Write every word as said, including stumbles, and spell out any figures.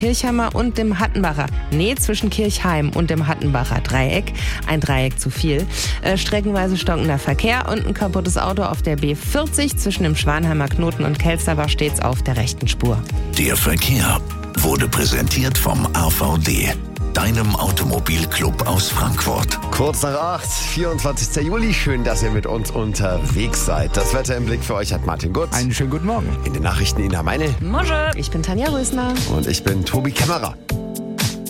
Kirchheimer und dem Hattenbacher. Nee, zwischen Kirchheim und dem Hattenbacher Dreieck. Ein Dreieck zu viel. Äh, streckenweise stockender Verkehr und ein kaputtes Auto auf der B vierzig zwischen dem Schwanheimer Knoten und Kelsterbach stets auf der rechten Spur. Der Verkehr wurde präsentiert vom A V D, deinem Automobilclub aus Frankfurt. Kurz nach acht, vierundzwanzigster Juli. Schön, dass ihr mit uns unterwegs seid. Das Wetter im Blick für euch hat Martin Gutz. Einen schönen guten Morgen. In den Nachrichten Ina Meine. Mosche. Ich bin Tanja Rösner. Und ich bin Tobi Kämmerer.